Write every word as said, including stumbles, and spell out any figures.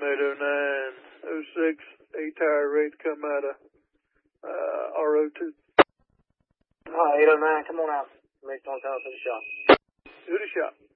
eight oh nine oh six, A-tire ready to come out of uh, R O two. Hi, eight oh nine, come on out. Make one time for the shop. Do the shop.